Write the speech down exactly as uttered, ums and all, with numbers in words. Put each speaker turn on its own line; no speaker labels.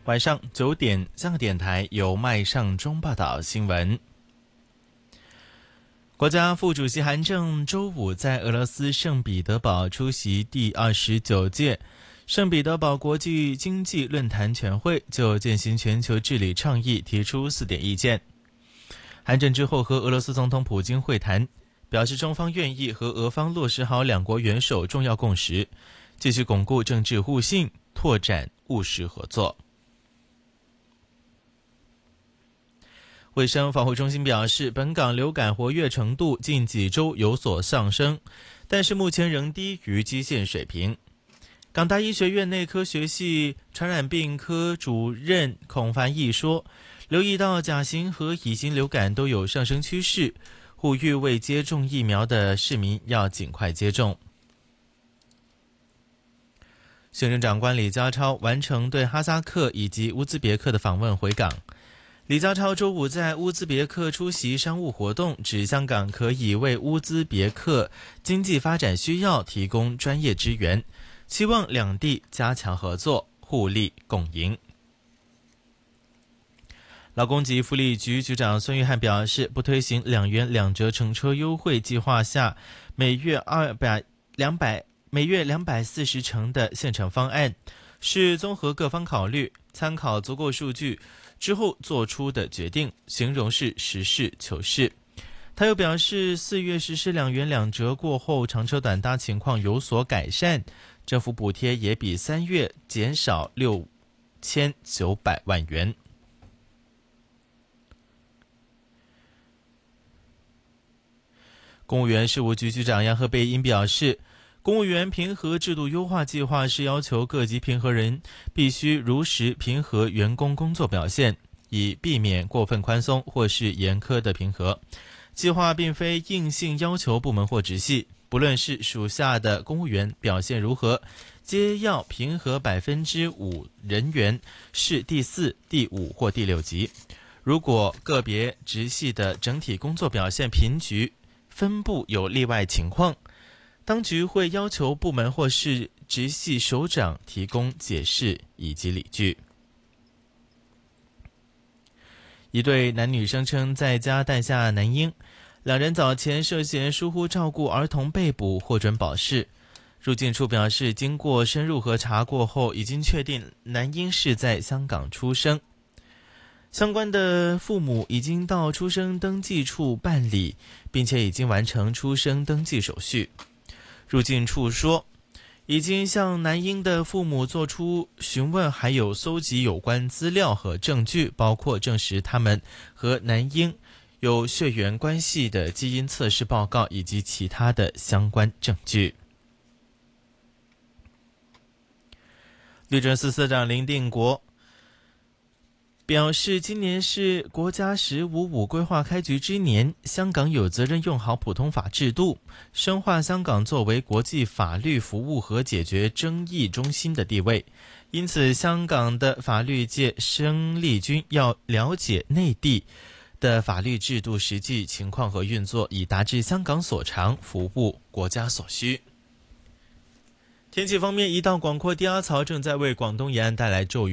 晚上九点，香港电台由麦尚中报道新闻。国家副主席韩正周五在俄罗斯圣彼得堡出席第二十九届圣彼得堡国际经济论坛全会，就践行全球治理倡议提出四点意见。韩正之后和俄罗斯总统普京会谈，表示中方愿意和俄方落实好两国元首重要共识，继续巩固政治互信，拓展务实合作。卫生防护中心表示，本港流感活跃程度近几周有所上升，但是目前仍低于基线水平。港大医学院内科学系传染病科主任孔凡毅说，留意到甲型和乙型流感都有上升趋势，呼吁未接种疫苗的市民要尽快接种。行政长官李家超完成对哈萨克以及乌兹别克的访问回港。李家超周五在乌兹别克出席商务活动，指香港可以为乌兹别克经济发展需要提供专业支援，期望两地加强合作，互利共赢。劳工及福利局局长孙玉菡表示，不推行两元两折乘车优惠计划下每月二百两百每月两百四十乘的现成方案，是综合各方考虑，参考足够数据之后做出的决定，形容是实事求是。他又表示，四月实施两元两折过后，长车短搭情况有所改善，政府补贴也比三月减少六千九百万元。公务员事务局局长杨鹤贝因表示，公务员评核制度优化计划是要求各级评核人必须如实评核员工工作表现，以避免过分宽松或是严苛的评核。计划并非硬性要求部门或直系，不论是属下的公务员表现如何，皆要评核百分之五人员是第四、第五或第六级。如果个别直系的整体工作表现平局，分部有例外情况，当局会要求部门或是直系首长提供解释以及理据。一对男女声称在家诞下男婴，两人早前涉嫌疏忽照顾儿童被捕，获准保释。入境处表示，经过深入核查过后，已经确定男婴是在香港出生。相关的父母已经到出生登记处办理，并且已经完成出生登记手续。入境处说，已经向男婴的父母做出询问，还有搜集有关资料和证据，包括证实他们和男婴有血缘关系的基因测试报告以及其他的相关证据。律政司司长林定国表示，今年是国家十五五规划开局之年，香港有责任用好普通法制度，深化香港作为国际法律服务和解决争议中心的地位。因此，香港的法律界生力军要了解内地的法律制度实际情况和运作，以达至香港所长，服务国家所需。天气方面，一道广阔低压槽正在为广东沿岸带来骤雨。